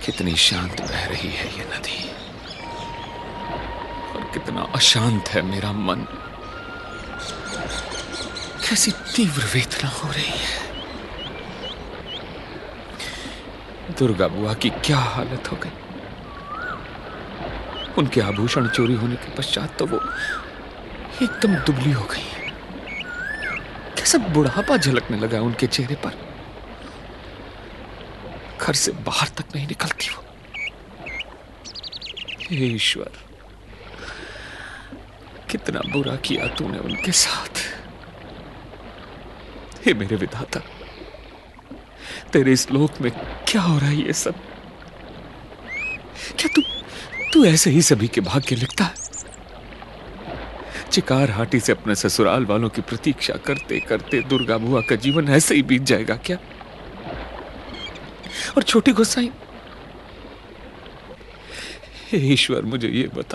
कितनी शांत बह रही है ये नदी और कितना अशांत है मेरा मन। कैसी तीव्र वेदना हो रही है। दुर्गा बुआ की क्या हालत हो गई। उनके आभूषण चोरी होने के पश्चात तो वो एकदम दुबली हो गई है। कैसा बुढ़ापा झलकने लगा उनके चेहरे पर। घर से बाहर तक नहीं निकलती वो। हे ईश्वर, कितना बुरा किया तूने उनके साथ। हे मेरे विधाता, तेरे इस लोक में क्या हो रहा है ये सब? क्या तू ऐसे ही सभी के भाग्य लिखता है? चिकार हाटी से अपने ससुराल वालों की प्रतीक्षा करते करते दुर्गा बुआ का जीवन ऐसे ही बीत जाएगा क्या? और छोटी गोसाई, हे ईश्वर, मुझे ये बता,